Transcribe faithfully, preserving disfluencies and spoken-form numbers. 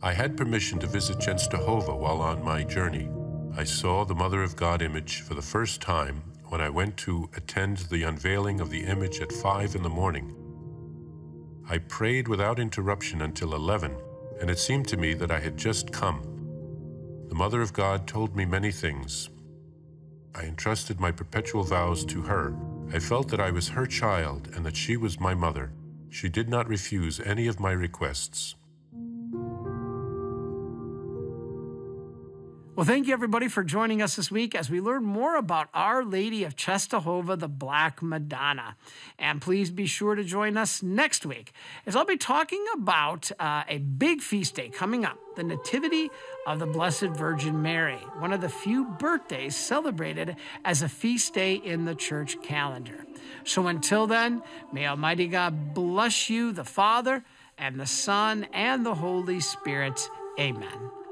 I had permission to visit Częstochowa while on my journey. I saw the Mother of God image for the first time when I went to attend the unveiling of the image at five in the morning. I prayed without interruption until eleven, and it seemed to me that I had just come. The Mother of God told me many things. I entrusted my perpetual vows to her. I felt that I was her child and that she was my mother. She did not refuse any of my requests. Well, thank you, everybody, for joining us this week as we learn more about Our Lady of Częstochowa, the Black Madonna. And please be sure to join us next week as I'll be talking about uh, a big feast day coming up, the Nativity of the Blessed Virgin Mary, one of the few birthdays celebrated as a feast day in the church calendar. So until then, may Almighty God bless you, the Father, and the Son, and the Holy Spirit. Amen.